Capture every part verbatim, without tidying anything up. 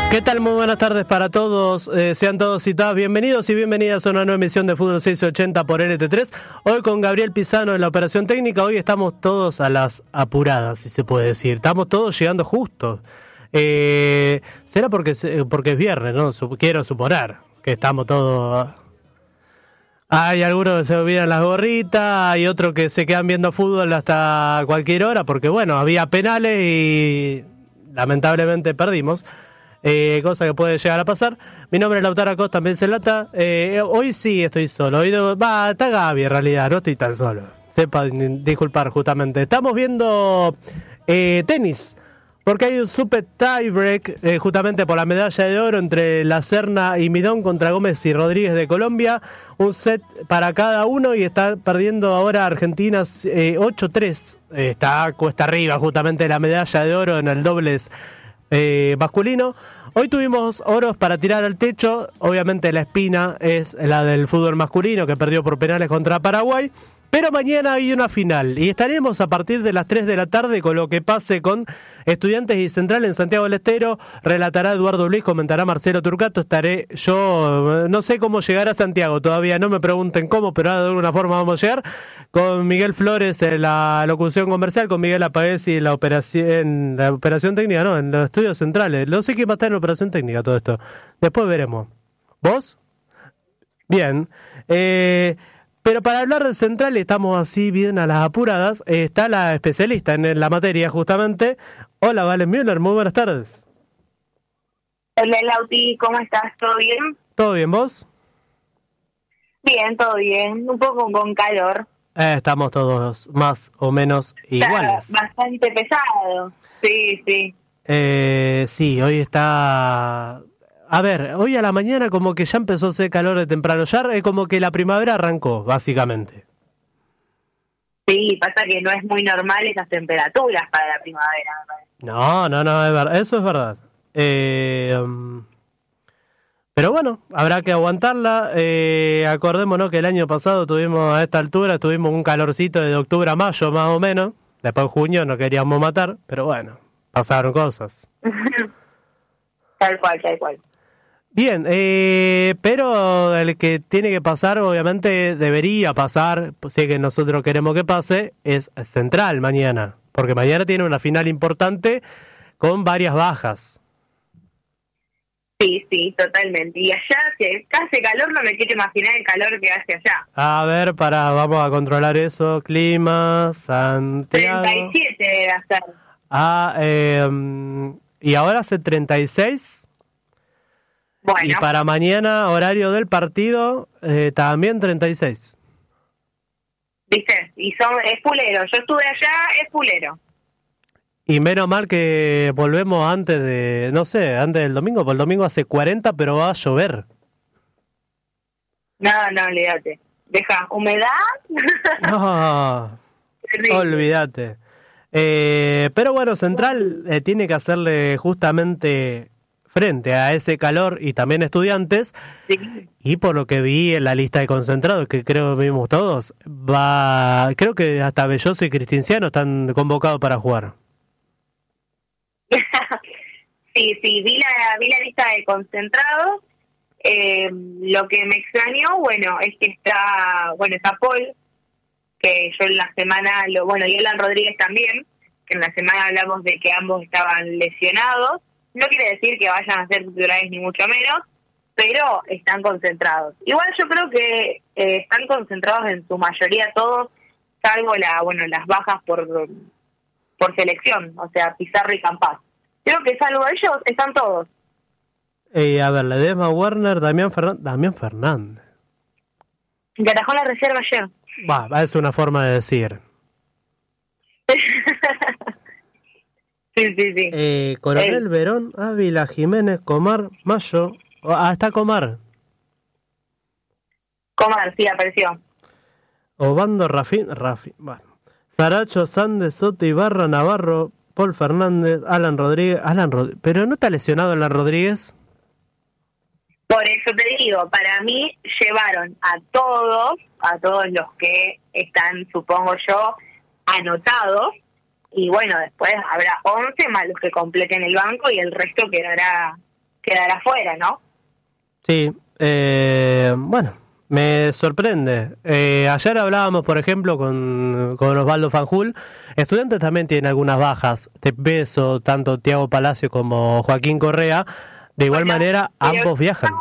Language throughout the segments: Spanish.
¿Qué tal? Muy buenas tardes para todos. Eh, sean todos y todas bienvenidos y bienvenidas a una nueva emisión de Fútbol seiscientos ochenta por L T tres. Hoy con Gabriel Pisano en la operación técnica. Hoy estamos todos a las apuradas, si se puede decir. Estamos todos llegando justos. Eh, será porque, porque es viernes, ¿no? Quiero suponer que estamos todos... Hay algunos que se olvidan las gorritas, hay otros que se quedan viendo fútbol hasta cualquier hora, porque bueno, había penales y lamentablemente perdimos. Eh, cosa que puede llegar a pasar. Mi nombre es Lautaro Acosta, también se lata. Eh, hoy sí estoy solo. Hoy va, está Gaby en realidad, no estoy tan solo. Sepa disculpar justamente. Estamos viendo eh, tenis, porque hay un super tiebreak eh, justamente por la medalla de oro entre La Serna y Midón contra Gómez y Rodríguez de Colombia. Un set para cada uno y está perdiendo ahora Argentina eh, ocho tres. Eh, está cuesta arriba justamente la medalla de oro en el dobles Eh, masculino. Hoy tuvimos oros para tirar al techo. Obviamente la espina es la del fútbol masculino, que perdió por penales contra Paraguay. Pero mañana hay una final y estaremos a partir de las tres de la tarde con lo que pase con Estudiantes y Central en Santiago del Estero. Relatará Eduardo Luis, comentará Marcelo Turcato. Estaré yo, no sé cómo llegar a Santiago todavía, no me pregunten cómo, pero de alguna forma vamos a llegar. Con Miguel Flores en la locución comercial, con Miguel Apaguesi en la operación, en la operación técnica, no, en los estudios centrales. No sé quién va a estar en la operación técnica todo esto. Después veremos. ¿Vos? Bien. Eh... Pero para hablar del Central, estamos así bien a las apuradas, eh, está la especialista en la materia justamente. Hola, Valen Müller, muy buenas tardes. Hola, Lauti, ¿cómo estás? ¿Todo bien? ¿Todo bien, vos? Bien, todo bien, un poco con calor. Eh, estamos todos más o menos iguales. Está bastante pesado, sí, sí. Eh, sí, hoy está... A ver, hoy a la mañana como que ya empezó a hacer calor de temprano, ya es como que la primavera arrancó, básicamente. Sí, pasa que no es muy normal esas temperaturas para la primavera. No, no, no, es verdad, eso es verdad. Eh, um, pero bueno, habrá que aguantarla. Eh, acordémonos que el año pasado tuvimos a esta altura, tuvimos un calorcito de octubre a mayo más o menos. Después en junio no queríamos matar, pero bueno, pasaron cosas. Tal cual, tal cual. Bien, eh, pero el que tiene que pasar, obviamente debería pasar, si es que nosotros queremos que pase, es Central mañana, porque mañana tiene una final importante con varias bajas. Sí, sí, totalmente. Y allá, si hace calor, no me quiero imaginar el calor que hace allá. A ver, para, vamos a controlar eso, clima, Santiago. treinta y siete debe hacer. Ah, eh, y ahora hace treinta y seis. Bueno. Y para mañana, horario del partido, eh, también treinta y seis. ¿Viste? Y son, es fulero. Yo estuve allá, es fulero. Y menos mal que volvemos antes de, no sé, antes del domingo, porque el domingo hace cuarenta, pero va a llover. No, no, olvídate. Deja, humedad. No, olvídate. Eh, pero bueno, Central eh, tiene que hacerle justamente frente a ese calor y también Estudiantes, sí. Y por lo que vi en la lista de concentrados, que creo que vimos todos, va, creo que hasta Belloso y Cristinciano están convocados para jugar. Sí, sí, vi la, vi la lista de concentrados. Eh, lo que me extrañó, bueno, es que está, bueno, está Paul, que yo en la semana, lo, bueno, y Alan Rodríguez también, que en la semana hablamos de que ambos estaban lesionados. No quiere decir que vayan a ser titulares ni mucho menos, pero están concentrados. Igual yo creo que eh, están concentrados en su mayoría todos, salvo la, bueno, las bajas por por selección, o sea, Pizarro y Campas. Creo que salvo ellos, están todos. Eh, a ver, Ledesma, Werner, Damián Fernández. Damián Fernández. Que atajó la reserva ayer. Va, es una forma de decir. Sí, sí, sí. Eh, Coronel El... Verón, Ávila, Jiménez, Comar, Mayo. Ah, está Comar. Comar, sí, apareció. Obando, Rafín, Rafín, bueno. Saracho, Sández, Soto, Ibarra, Navarro, Paul Fernández, Alan Rodríguez. Alan Rod... ¿Pero no está lesionado Alan Rodríguez? Por eso te digo, para mí llevaron a todos, a todos los que están, supongo yo, anotados. Y bueno, después habrá once más los que completen el banco y el resto quedará quedar afuera, ¿no? Sí, eh, bueno, me sorprende. Eh, ayer hablábamos, por ejemplo, con, con Osvaldo Fanjul. Estudiantes también tienen algunas bajas de peso, tanto Thiago Palacio como Joaquín Correa. De igual Bueno, manera, pero- ambos viajan.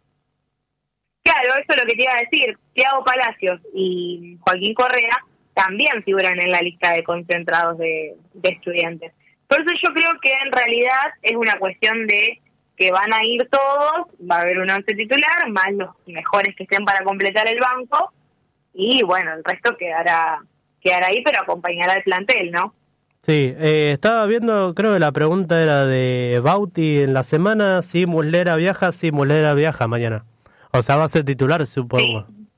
Claro, eso es lo que te iba a decir. Thiago Palacios y Joaquín Correa también figuran en la lista de concentrados de, de Estudiantes. Por eso yo creo que en realidad es una cuestión de que van a ir todos, va a haber un once titular, más los mejores que estén para completar el banco, y bueno, el resto quedará, quedará ahí, pero acompañará al plantel, ¿no? Sí, eh, estaba viendo, creo que la pregunta era de Bauti en la semana, si Muslera viaja, si Muslera viaja mañana. O sea, va a ser titular, supongo. Sí.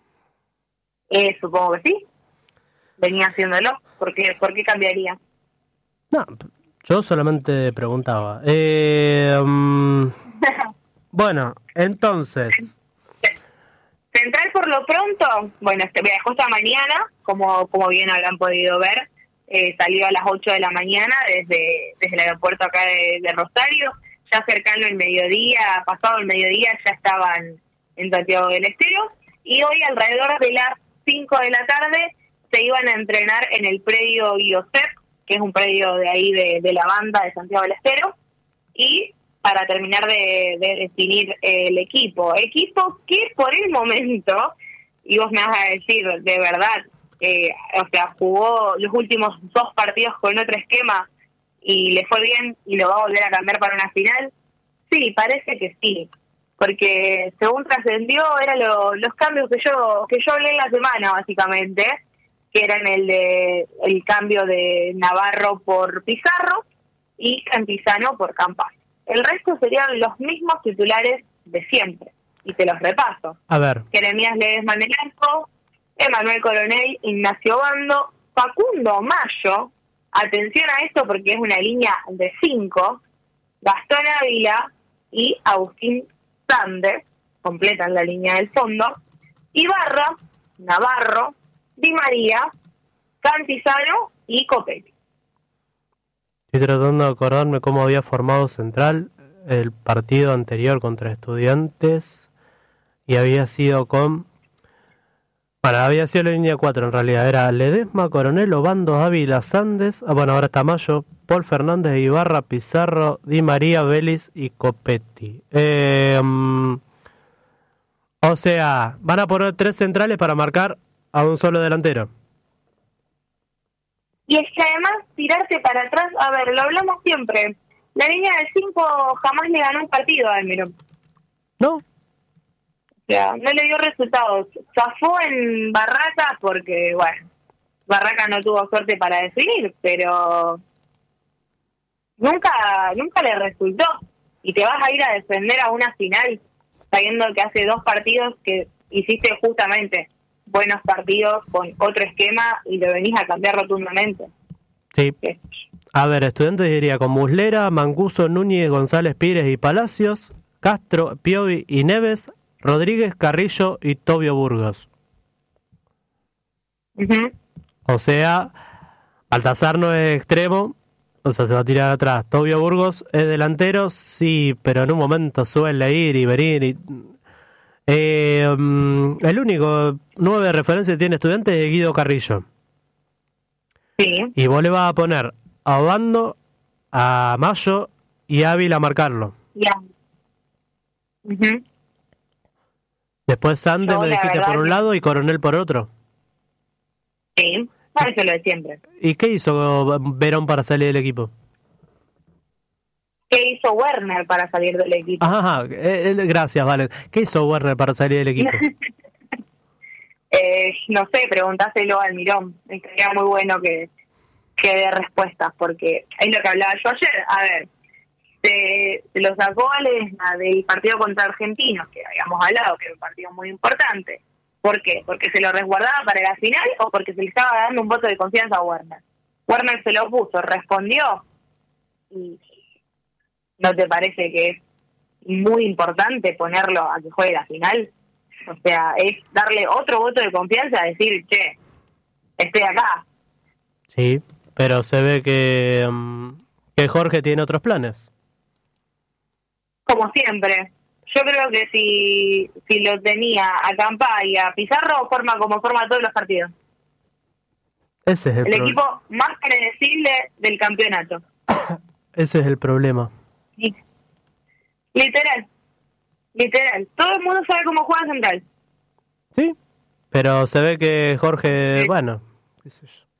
Eh, supongo que sí. Venía haciéndolo. ¿Por qué, ¿Por qué cambiaría? No, yo solamente preguntaba. Eh, um, bueno, entonces... Central por lo pronto, bueno, este viajó esta mañana, como como bien habrán podido ver, eh, salió a las ocho de la mañana desde desde el aeropuerto acá de, de Rosario, ya cercano el mediodía, pasado el mediodía ya estaban en Santiago del Estero, y hoy alrededor de las cinco de la tarde se iban a entrenar en el predio IOSEP, que es un predio de ahí de, de la banda de Santiago del Estero, y para terminar de, de definir el equipo. Equipo que por el momento, y vos me vas a decir, de verdad, eh, o sea, jugó los últimos dos partidos con otro esquema y le fue bien y lo va a volver a cambiar para una final. Sí, parece que sí, porque según trascendió eran lo, los cambios que yo que yo hablé en la semana, básicamente, que eran el de el cambio de Navarro por Pizarro y Cantizano por Campas. El resto serían los mismos titulares de siempre. Y te los repaso. A ver. Jeremías Ledesma en el arco, Emanuel Coronel, Ignacio Bando, Facundo Mayo, atención a esto porque es una línea de cinco, Gastón Ávila y Agustín Sande, completan la línea del fondo, Ibarra, Navarro, Di María, Cantizano y Copetti. Estoy tratando de acordarme cómo había formado Central el partido anterior contra Estudiantes y había sido con... Bueno, había sido la línea cuatro en realidad. Era Ledesma, Coronel, Obando, Ávila, Sandes. Ah, bueno, ahora está Mayo, Paul Fernández, Ibarra, Pizarro, Di María, Vélez y Copetti. Eh, um, o sea, van a poner tres centrales para marcar a un solo delantero. Y es que además, tirarse para atrás, a ver, lo hablamos siempre, la línea de cinco jamás le ganó un partido a Almirón. ¿No? O sea, no le dio resultados. Zafó en Barraca porque, bueno, Barraca no tuvo suerte para definir, pero nunca nunca le resultó. Y te vas a ir a defender a una final sabiendo que hace dos partidos que hiciste justamente buenos partidos con otro esquema y lo venís a cambiar rotundamente. Sí. Sí. A ver, Estudiantes diría con Muslera, Mancuso, Núñez, González Pires y Palacios, Castro, Piovi y Neves, Rodríguez, Carrillo y Tobio Burgos. Uh-huh. O sea, Baltazar no es extremo, o sea, se va a tirar atrás. Tobio Burgos es delantero, sí, pero en un momento suele ir y venir. Y... Eh, um, el único nueve de referencia que tiene Estudiantes es Guido Carrillo. Sí. Y vos le vas a poner a Obando, a Mayo y a Ávila a marcarlo. Ya. Uh-huh. Después Sandes No, me la dijiste verdad por un que- lado y Coronel por otro. Sí, no, eso es lo de siempre. ¿Y qué hizo Verón para salir del equipo? ¿Qué hizo Werner para salir del equipo? Ajá, eh, eh, gracias, Valen. ¿Qué hizo Werner para salir del equipo? eh, no sé, preguntáselo al Mirón. Estaría muy bueno que, que dé respuestas, porque es lo que hablaba yo ayer. A ver, se, se lo sacó a Ledesma del partido contra Argentinos, que habíamos hablado que era un partido muy importante. ¿Por qué? ¿Porque se lo resguardaba para la final o porque se le estaba dando un voto de confianza a Werner? Werner se lo puso, respondió. Y ¿no te parece que es muy importante ponerlo a que juegue la final? O sea, es darle otro voto de confianza, decir, che, estoy acá. Sí, pero se ve que, um, que Jorge tiene otros planes. como siempre. Yo creo que si si lo tenía a Campá y a Pizarro, forma como forma todos los partidos. Ese es el, el pro... equipo más predecible del campeonato. Ese es el problema. Sí. Literal. Literal. Todo el mundo sabe cómo juega Central. Sí, pero se ve que Jorge, sí. bueno, qué sé yo.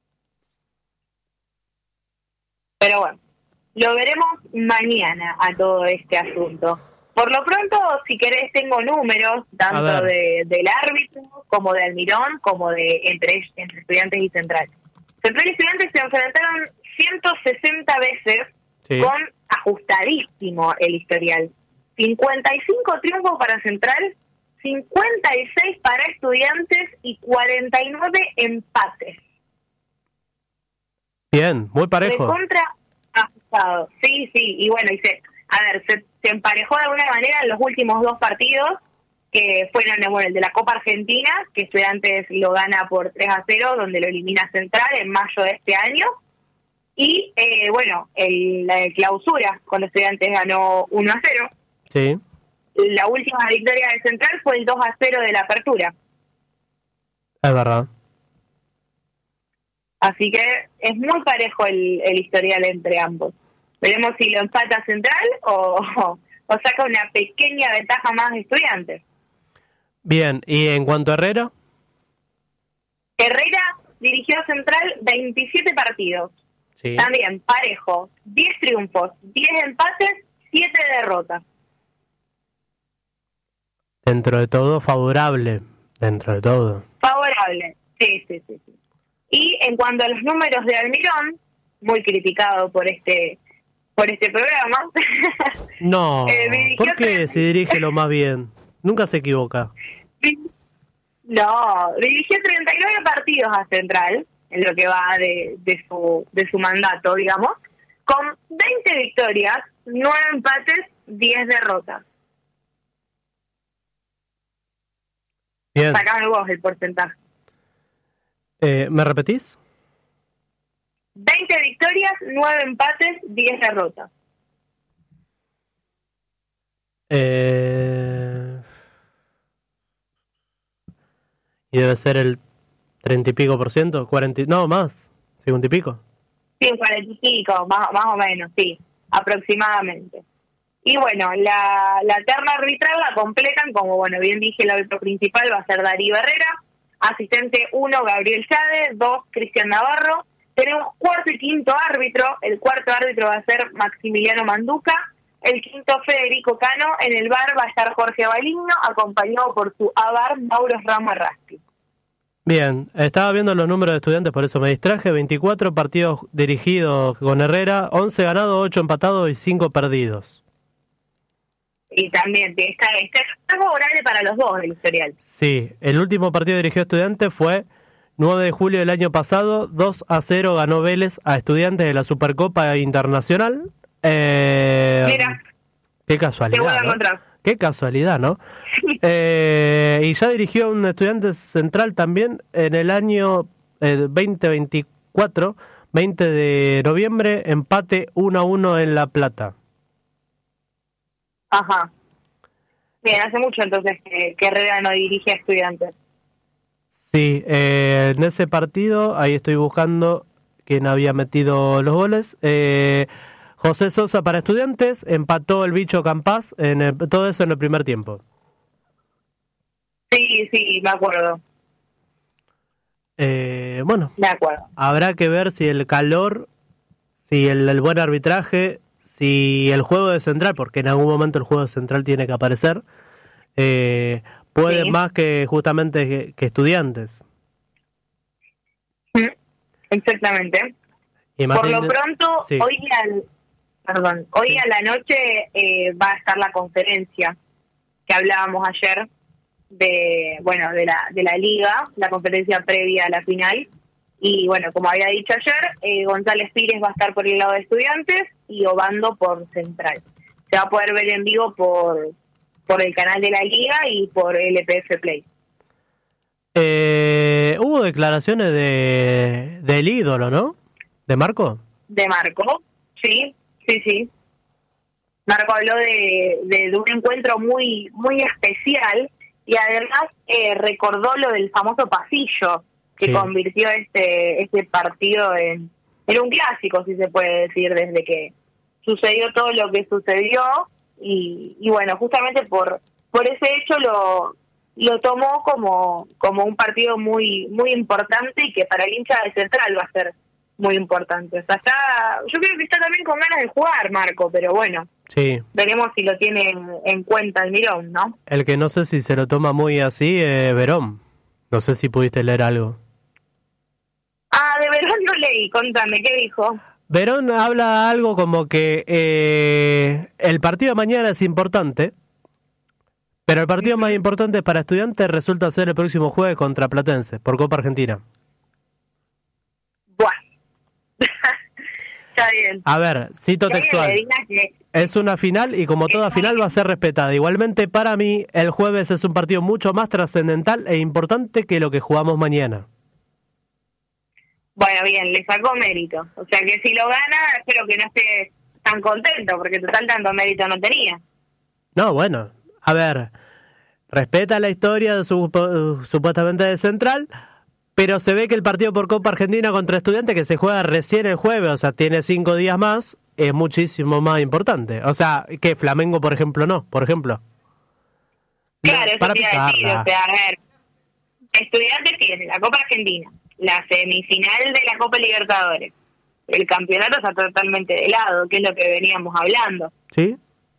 Pero bueno, lo veremos mañana a todo este asunto. Por lo pronto, si querés, tengo números, tanto de, del árbitro, como de Almirón, como de entre, entre Estudiantes y Central. Central y Estudiantes se enfrentaron ciento sesenta veces, sí, con ajustadísimo el historial. cincuenta y cinco triunfos para Central, cincuenta y seis para Estudiantes y cuarenta y nueve empates. Bien, muy parejo. De contra ajustado. Sí, sí, y bueno, y se, a ver, se, se emparejó de alguna manera en los últimos dos partidos, que fueron, bueno, el de la Copa Argentina, que Estudiantes lo gana por tres a cero, donde lo elimina Central en mayo de este año, y eh, bueno, el, la de clausura, cuando Estudiantes ganó uno a cero. Sí. La última victoria de Central fue el dos a cero de la apertura. Es verdad. Así que es muy parejo el, el historial entre ambos. Veremos si lo empata Central o, o, o saca una pequeña ventaja más de Estudiantes. Bien, ¿y en cuanto a Herrera? Herrera dirigió a Central veintisiete partidos. Sí. También parejo, diez triunfos, diez empates, siete derrotas. Dentro de todo, favorable. Dentro de todo. Favorable, sí, sí, sí. sí. Y en cuanto a los números de Almirón, muy criticado por este por este programa. No, eh, ¿por qué se dirige lo más bien? Nunca se equivoca. No, dirigió treinta y nueve partidos a Central, en lo que va de, de su de su mandato, digamos, con veinte victorias, nueve empates, diez derrotas. Bien. Sacame vos el porcentaje. Eh, ¿Me repetís? veinte victorias, nueve empates, diez derrotas. Eh... Y debe ser el treinta y pico por ciento, cuarenta, no, más, cincuenta y pico. Sí, cuarenta y pico, más, más o menos, sí, aproximadamente. Y bueno, la, la terna arbitral la completan, como bueno bien dije, el árbitro principal va a ser Darío Herrera, asistente uno, Gabriel Chade, dos, Cristian Navarro, tenemos cuarto y quinto árbitro, el cuarto árbitro va a ser Maximiliano Manduca, el quinto Federico Cano, en el V A R va a estar Jorge Baligno, acompañado por su A V A R Mauro Rama Raspi. Bien, estaba viendo los números de Estudiantes, por eso me distraje, veinticuatro partidos dirigidos con Herrera, once ganados, ocho empatados y cinco perdidos. Y también está, está, está favorable para los dos el historial. Sí, el último partido dirigido a Estudiantes fue nueve de julio del año pasado, dos a cero ganó Vélez a Estudiantes de la Supercopa Internacional. Eh, Mira, qué casualidad, te voy a ¿no? encontrar. Qué casualidad, ¿no? eh, y ya dirigió a un Estudiantes Central también en el año eh, veinte veinticuatro, veinte de noviembre, empate uno a uno en La Plata. Ajá. Bien, hace mucho entonces que, que Herrera no dirige a Estudiantes. Sí, eh, en ese partido, ahí estoy buscando quién había metido los goles. Eh, José Sosa para Estudiantes, empató el bicho Campás, en el, todo eso en el primer tiempo. Sí, sí, me acuerdo. Eh, bueno, me acuerdo. Habrá que ver si el calor, si el, el buen arbitraje, si el juego de Central, porque en algún momento el juego de Central tiene que aparecer, eh, puede sí. más que justamente que, que Estudiantes. Exactamente. Por lo pronto, sí. hoy al, perdón, hoy sí. a la noche eh, va a estar la conferencia que hablábamos ayer de, bueno, de la de la liga, la conferencia previa a la final. Y bueno, como había dicho ayer, eh, González Pires va a estar por el lado de Estudiantes y Obando por Central. Se va a poder ver en vivo por por el canal de la liga y por L P F Play. Eh, hubo declaraciones de del ídolo, ¿no? ¿De Marco? De Marco, sí, sí, sí. Marco habló de, de, de un encuentro muy muy especial y además eh, recordó lo del famoso pasillo que sí. convirtió este este partido en, en un clásico, si se puede decir, desde que sucedió todo lo que sucedió y, y bueno, justamente por por ese hecho lo lo tomó como como un partido muy muy importante y que para el hincha de Central va a ser muy importante. O sea, está, yo creo que está también con ganas de jugar, Marco, pero bueno, sí. veremos si lo tiene en, en cuenta el Mirón, ¿no? El que no sé si se lo toma muy así es Verón. No sé si pudiste leer algo. Ah, de Verón no leí, contame, ¿qué dijo? Verón habla algo como que eh, el partido de mañana es importante, pero el partido uh-huh. más importante para Estudiantes resulta ser el próximo jueves contra Platense, por Copa Argentina. Buah. Está bien. A ver, cito textual. Que... Es una final y como toda final va a ser respetada. Igualmente para mí el jueves es un partido mucho más trascendental e importante que lo que jugamos mañana. Bueno, bien, le sacó mérito. O sea que si lo gana, espero que no esté tan contento, porque total tanto mérito no tenía. No, bueno, a ver, respeta la historia de su, supuestamente de Central, pero se ve que el partido por Copa Argentina contra Estudiantes, que se juega recién el jueves, o sea, tiene cinco días más, es muchísimo más importante. O sea, que Flamengo, por ejemplo, no, por ejemplo. Claro, no, para eso te iba a decir, o sea, a ver, Estudiantes tiene la Copa Argentina, la semifinal de la Copa Libertadores. El campeonato está totalmente de lado, que es lo que veníamos hablando. Sí.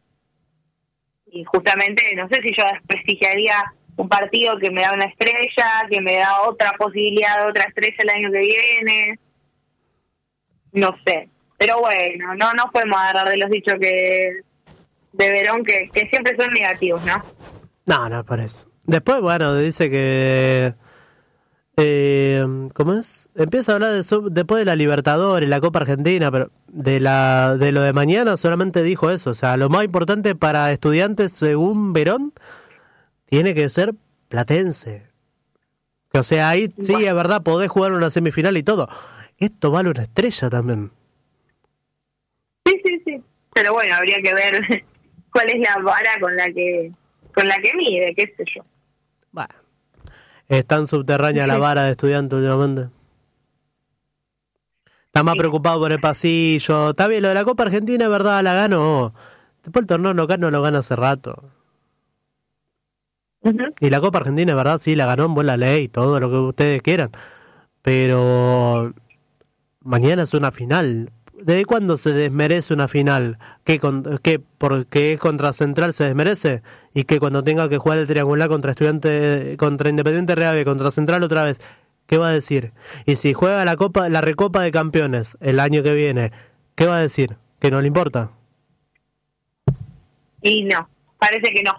Y justamente, no sé si yo desprestigiaría un partido que me da una estrella, que me da otra posibilidad de otra estrella el año que viene. No sé. Pero bueno, no nos podemos agarrar de los dichos que de Verón, que, que siempre son negativos, ¿no? No, no, por eso. Después, bueno, dice que... Eh, ¿Cómo es? Empieza a hablar de eso, después de la Libertadores, la Copa Argentina, pero de la de lo de mañana solamente dijo eso. O sea, lo más importante para Estudiantes, según Verón, tiene que ser Platense. O sea, ahí sí, bueno, es verdad, podés jugar una semifinal y todo. Esto vale una estrella también. Sí, sí, sí. Pero bueno, habría que ver cuál es la vara con la que con la que mide, qué sé yo. Bueno. Es tan subterránea la vara de Estudiantes últimamente. Está más preocupado por el pasillo. Está bien, lo de la Copa Argentina es verdad, la ganó. Después el torneo local no lo gana hace rato. Uh-huh. Y la Copa Argentina es verdad, sí, la ganó en buena ley, todo lo que ustedes quieran. Pero mañana es una final. ¿Desde cuándo se desmerece una final? ¿Qué, con, qué porque es contra Central se desmerece? ¿Y que cuando tenga que jugar el triangular contra Estudiante, contra Independiente Real, contra Central otra vez? ¿Qué va a decir? Y si juega la Copa, la Recopa de Campeones el año que viene, ¿qué va a decir? ¿Que no le importa? Y no, parece que no.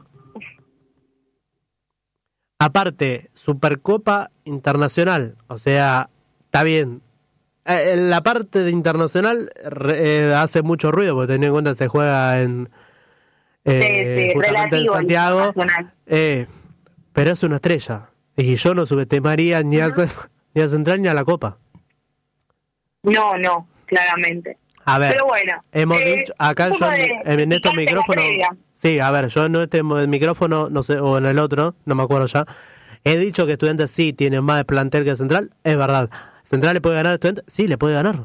Aparte, Supercopa Internacional, o sea, está bien. Eh, la parte de internacional eh, hace mucho ruido, porque teniendo en cuenta que se juega en, eh, sí, sí, justamente en Santiago, eh, pero es una estrella. Y yo no subestimaría ni, uh-huh. a, ni a Central ni a la Copa. No, no, claramente. A ver, pero bueno, hemos eh, dicho, acá yo en, en estos micrófonos, sí, a ver, yo en este micrófono, no sé, o en el otro, no me acuerdo ya, he dicho que Estudiantes sí tiene más plantel que Central, es verdad. ¿Central le puede ganar a Estudiantes? Sí, le puede ganar.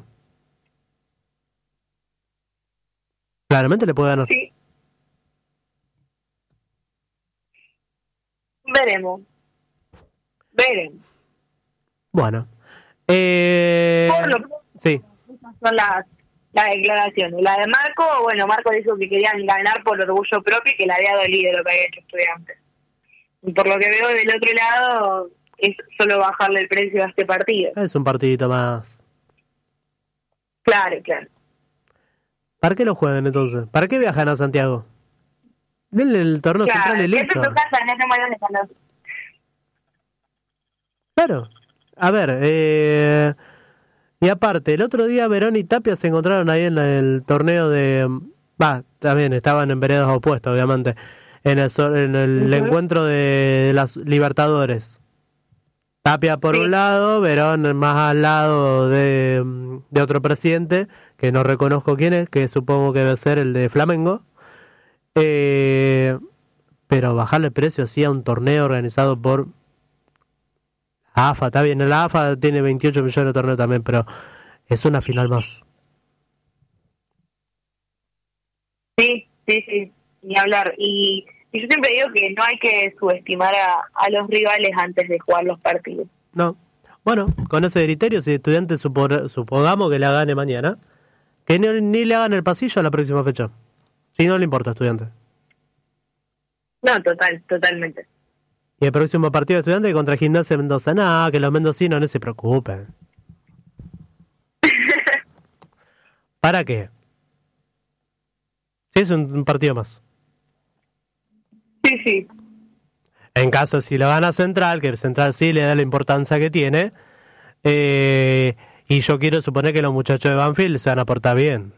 Claramente le puede ganar. Sí. Veremos. Veremos. Bueno. Eh... Bueno, sí. Son las, las declaraciones. La de Marco, bueno, Marco dijo que querían ganar por orgullo propio y que le había dolido lo que había hecho Estudiantes. Y por lo que veo del otro lado, es solo bajarle el precio a este partido. Es un partidito más. Claro, claro. ¿Para qué lo juegan entonces? ¿Para qué viajan a Santiago? Denle el torneo claro, central y listo. Es tu casa, no te mueras de calor. Claro. A ver, eh... y aparte, el otro día Verón y Tapia se encontraron ahí en el torneo de... Va, también estaban en veredas opuestas, obviamente. En el, en el uh-huh. encuentro de las Libertadores. Tapia por sí. un lado, Verón más al lado de, de otro presidente, que no reconozco quién es, que supongo que debe ser el de Flamengo. Eh, pero bajarle el precio así a un torneo organizado por A F A, está bien, la A F A tiene veintiocho millones de torneos también, pero es una final más. Sí, sí, sí, ni hablar. Y, y yo siempre digo que no hay que subestimar a, a los rivales antes de jugar los partidos. No. Bueno, con ese criterio, si Estudiantes supo, supongamos que la gane mañana, que ni, ni le hagan el pasillo a la próxima fecha. Si no le importa a Estudiantes. No, total, totalmente. Y el próximo partido de Estudiantes contra Gimnasia de Mendoza. Nada, que los mendocinos no se preocupen. ¿Para qué? Sí, es un, un partido más. Sí, sí. En caso si lo gana Central, que Central sí le da la importancia que tiene, eh, y yo quiero suponer que los muchachos de Banfield se van a portar bien.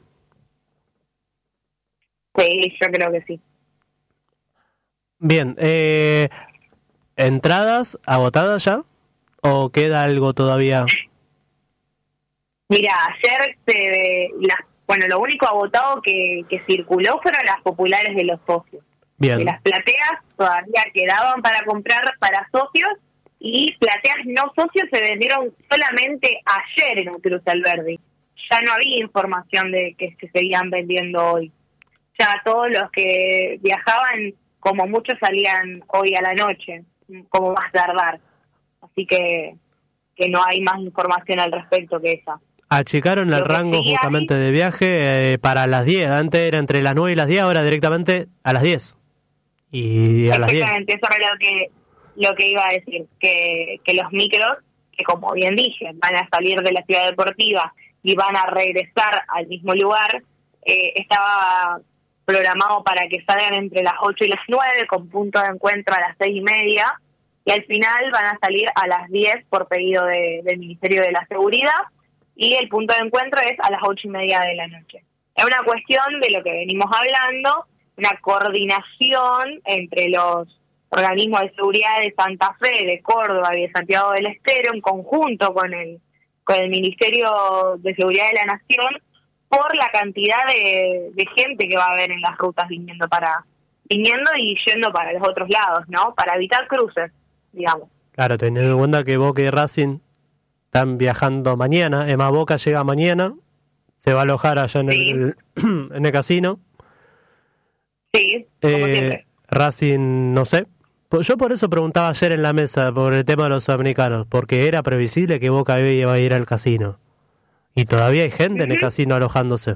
Sí, yo creo que sí. Bien, eh, ¿entradas agotadas ya? ¿O queda algo todavía? Mira, ayer se, la, bueno, lo único agotado que, que circuló fueron las populares de los socios. Bien. De las plateas todavía quedaban para comprar para socios y plateas no socios se vendieron solamente ayer en Cruz Alberdi. Ya no había información de que se seguían vendiendo hoy. Ya todos los que viajaban, como muchos, salían hoy a la noche, como más tardar. Así que, que no hay más información al respecto que esa. Achicaron el rango sí justamente hay... de viaje eh, para las diez. Antes era entre las nueve y las diez, ahora directamente a las diez. Y a las diez. Exactamente, eso era lo que, lo que iba a decir, que, que los micros, que como bien dije, van a salir de la ciudad deportiva y van a regresar al mismo lugar, eh, estaba programado para que salgan entre las ocho y las nueve, con punto de encuentro a las seis y media, y al final van a salir a las diez por pedido de, del Ministerio de la Seguridad, y el punto de encuentro es a las ocho y media de la noche. Es una cuestión de lo que venimos hablando, una coordinación entre los organismos de seguridad de Santa Fe, de Córdoba y de Santiago del Estero, en conjunto con el, con el Ministerio de Seguridad de la Nación, por la cantidad de, de gente que va a haber en las rutas viniendo para viniendo y yendo para los otros lados, ¿no? Para evitar cruces, digamos. Claro, teniendo en cuenta que Boca y Racing están viajando mañana, es más, Boca llega mañana, se va a alojar allá en, sí. el, en el casino. Sí, como eh, siempre. Racing, no sé. Yo por eso preguntaba ayer en la mesa, por el tema de los sudamericanos, porque era previsible que Boca iba a ir al casino. Y todavía hay gente uh-huh. en el casino alojándose.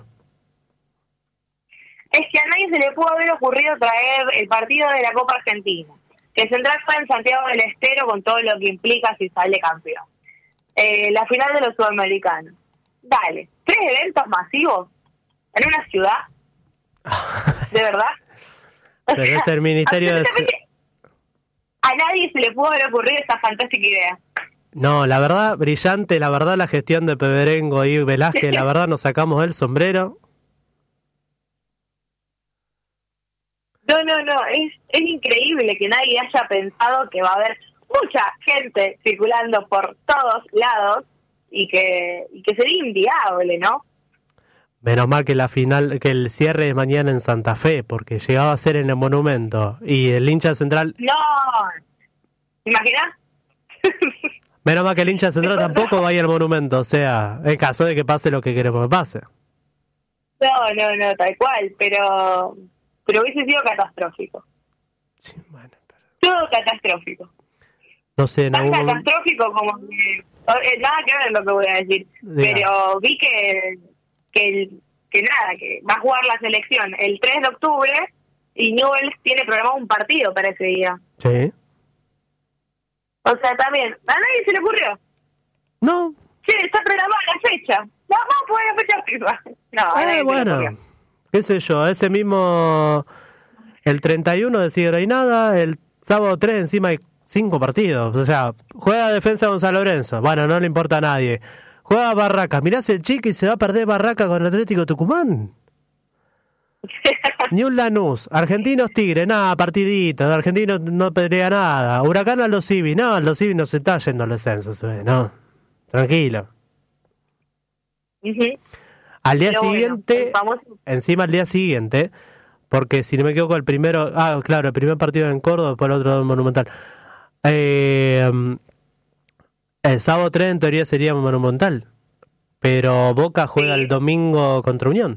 Es que a nadie se le pudo haber ocurrido traer el partido de la Copa Argentina. Que Central fue en Santiago del Estero con todo lo que implica si sale campeón. Eh, la final de los sudamericanos. Dale, tres eventos masivos en una ciudad. ¿De verdad? Pero es el Ministerio de... A nadie se le pudo haber ocurrido esta fantástica idea. No, la verdad, brillante, la verdad, la gestión de Peberengo y Velázquez, la verdad, nos sacamos el sombrero. No, no, no, es, es increíble que nadie haya pensado que va a haber mucha gente circulando por todos lados y que, y que sería inviable, ¿no? Menos mal que la final, que el cierre es mañana en Santa Fe, porque llegaba a ser en el Monumento y el hincha central... No, ¿te imaginas? Menos mal que el hincha central tampoco va a ir al Monumento, o sea, en caso de que pase lo que queremos que pase. No, no, no, tal cual, pero pero hubiese sido catastrófico. Sí, bueno, pero... Todo catastrófico. No sé, en Tan algún catastrófico como que... Eh, nada que ver lo que voy a decir, Diga. Pero vi que... que el, que nada, que va a jugar la selección el tres de octubre y Newell's tiene programado un partido para ese día. Sí. O sea, también, a nadie se le ocurrió. No. Sí, está programada la fecha. Vamos a poner la fecha FIFA. No, a eh, nadie bueno, se le ocurrió. Qué sé yo, ese mismo... El treinta y uno decide no hay nada, el sábado tres encima hay cinco partidos. O sea, juega defensa Gonzalo Lorenzo. Bueno, no le importa a nadie. Juega Barraca. Mirás el chico y se va a perder Barraca con Atlético Tucumán. Ni un Lanús. Argentinos Tigre, nada, partidito. Argentinos no pelea nada. Huracán a los Civi. No, los Civi no se está yendo al descenso, se ve, no. Tranquilo. Uh-huh. Al día Pero siguiente, bueno, famoso... encima al día siguiente, porque si no me equivoco el primero, ah, claro, el primer partido en Córdoba, después el otro en Monumental. Eh, el sábado tres en teoría sería Monumental, pero Boca juega Sí. el domingo contra Unión.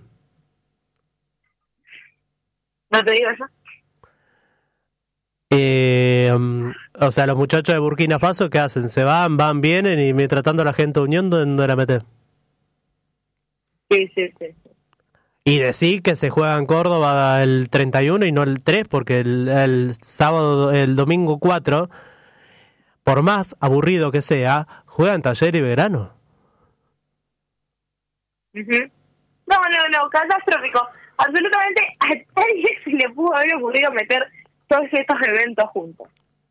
¿No te digo eso? Eh, o sea, los muchachos de Burkina Faso, ¿qué hacen? Se van, van, vienen y mientras tanto la gente de Unión, ¿dónde la mete? Sí, sí, sí. Y decir que se juega en Córdoba el treinta y uno y no el tres, porque el, el sábado, el domingo cuatro, por más aburrido que sea, juegan Talleres y Belgrano. Uh-huh. No, no, no, catastrófico. Absolutamente a nadie se le pudo haber ocurrido meter todos estos eventos juntos.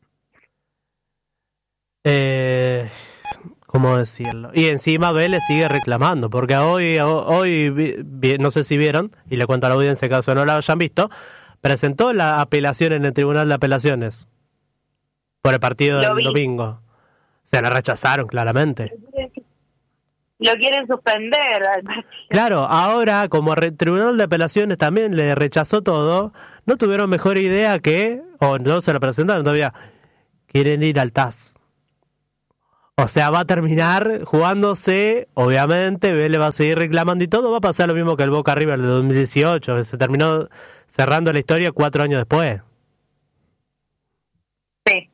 Eh, ¿Cómo decirlo? Y encima Vélez sigue reclamando, porque hoy, hoy vi, vi, no sé si vieron, y le cuento a la audiencia en caso no la hayan visto, presentó la apelación en el Tribunal de Apelaciones por el partido Lo del vi. domingo. Se la rechazaron claramente. Lo quieren suspender. Claro, ahora como el Tribunal de Apelaciones también le rechazó todo, no tuvieron mejor idea que, o no se lo presentaron todavía, quieren ir al T A S. O sea, va a terminar jugándose, obviamente, Vélez va a seguir reclamando y todo, va a pasar lo mismo que el Boca River de dos mil dieciocho, que se terminó cerrando la historia cuatro años después. Sí.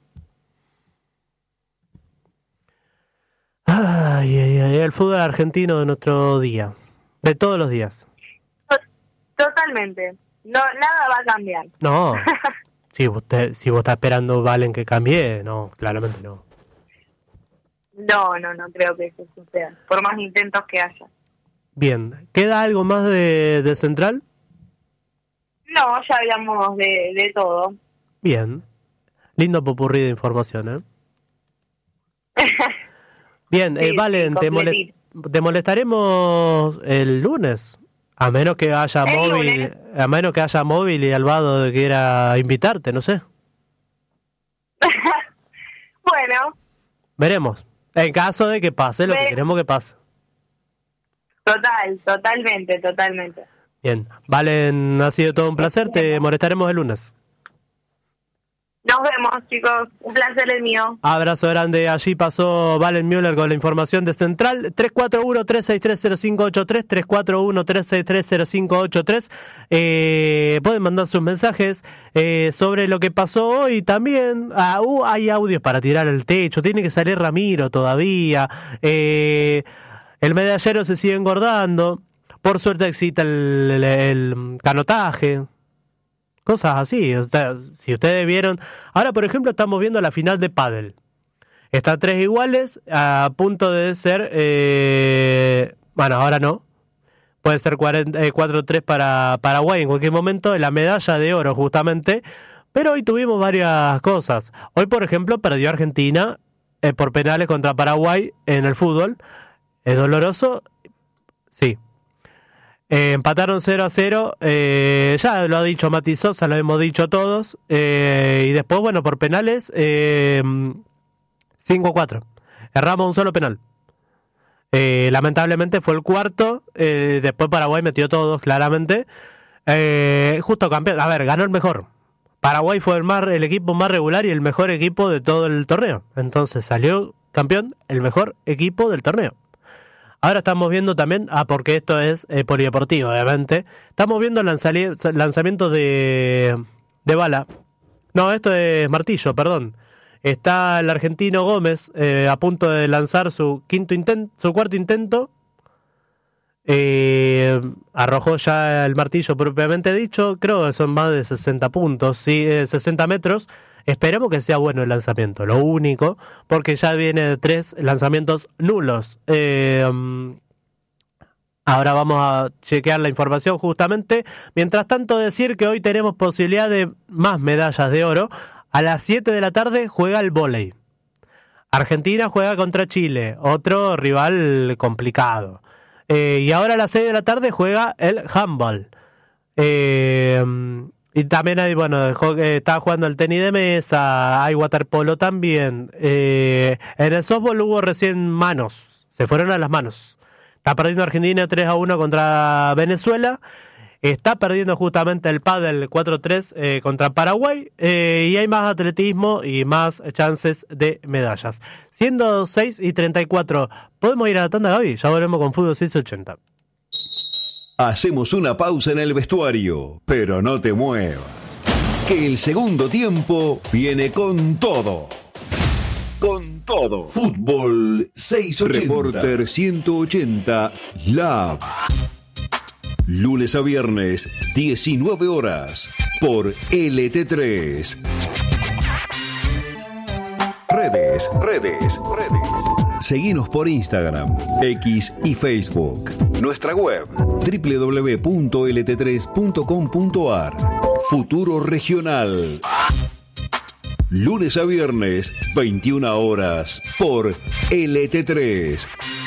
Ay, ay, ay, el fútbol argentino de nuestro día, de todos los días. Totalmente. No, nada va a cambiar. No, si usted, si vos estás esperando Valen que cambie, no, claramente no. No, no, no creo que eso suceda, por más intentos que haya. Bien, ¿queda algo más de, de Central? No, ya hablamos de, de todo. Bien, lindo popurrí de información, ¿eh? Bien, Sí, eh, Valen, sí, te, mole completito. te molestaremos el lunes, a menos que haya El móvil, lunes. a menos que haya móvil y Albado quiera invitarte, no sé. Bueno, Veremos, en caso de que pase lo que Ve- queremos que pase. total, totalmente, totalmente. Bien, Valen, ha sido todo un placer, te molestaremos el lunes. Nos vemos, chicos. Un placer el mío. Abrazo grande, allí pasó Valen Müller con la información de Central. Tres cuatro uno, tres seis tres, cero cinco ocho tres, tres cuatro uno, tres seis tres, cero cinco ocho tres. Eh, pueden mandar sus mensajes eh, sobre lo que pasó hoy también. Ah, uh, hay audios para tirar al techo, tiene que salir Ramiro todavía. Eh, el medallero se sigue engordando. Por suerte existe el, el, el canotaje. Cosas así, o sea, si ustedes vieron... Ahora, por ejemplo, estamos viendo la final de pádel. Está tres iguales, a punto de ser... Eh, bueno, ahora no. Puede ser cuatro tres para Paraguay en cualquier momento, en la medalla de oro justamente. Pero hoy tuvimos varias cosas. Hoy, por ejemplo, perdió Argentina eh, por penales contra Paraguay en el fútbol. ¿Es doloroso? Sí. Eh, empataron cero a cero, eh, ya lo ha dicho Mati Sosa, lo hemos dicho todos, eh, y después, bueno, por penales, eh, cinco a cuatro. Erramos un solo penal. Eh, lamentablemente fue el cuarto, eh, después Paraguay metió todos, claramente. Eh, justo campeón, a ver, ganó el mejor. Paraguay fue el, más, el equipo más regular y el mejor equipo de todo el torneo. Entonces salió campeón el mejor equipo del torneo. Ahora estamos viendo también, ah, porque esto es eh, polideportivo, obviamente. Estamos viendo lanzali- lanzamientos de, de bala. No, esto es martillo, perdón. Está el argentino Gómez eh, a punto de lanzar su quinto intento, su cuarto intento. Eh, arrojó ya el martillo propiamente dicho. Creo que son más de sesenta puntos, sí, eh, sesenta metros. Esperemos que sea bueno el lanzamiento, lo único, porque ya viene de tres lanzamientos nulos. Eh, ahora vamos a chequear la información justamente. Mientras tanto, decir que hoy tenemos posibilidad de más medallas de oro. A las siete de la tarde juega el vóley. Argentina juega contra Chile, otro rival complicado. Eh, y ahora a las seis de la tarde juega el handball. Eh... Y también hay, bueno, eh, está jugando el tenis de mesa, hay waterpolo también. Eh, en el softball hubo recién manos, se fueron a las manos. Está perdiendo Argentina tres a uno contra Venezuela. Está perdiendo justamente el pádel cuatro tres eh, contra Paraguay eh, y hay más atletismo y más chances de medallas. Siendo seis y treinta y cuatro, ¿podemos ir a la tanda, Gaby? Ya volvemos con Fútbol seiscientos ochenta. Hacemos una pausa en el vestuario, pero no te muevas, que el segundo tiempo viene con todo. Con todo. Fútbol seiscientos ochenta. Reporter ciento ochenta Lab. Lunes a viernes, diecinueve horas, por L T tres. Redes, redes, redes. Seguinos por Instagram, X y Facebook. Nuestra web, doble u doble u doble u punto l t tres punto com punto a r. Futuro Regional. Lunes a viernes, veintiuna horas, por L T tres.